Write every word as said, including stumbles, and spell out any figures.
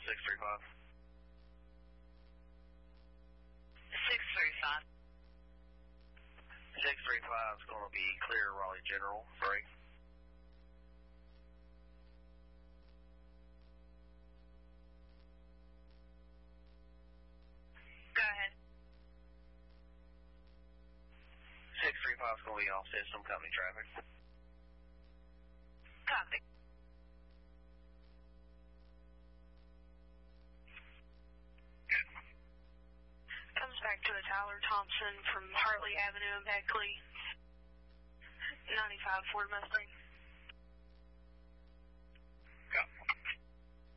six three five. six three five. six three five is going to be clear Raleigh General, break. Go ahead. six three five is going to be off system company traffic. Copy. Good. Comes back to a Tyler Thompson from Hartley Avenue in Beckley. ninety-five Ford Mustang.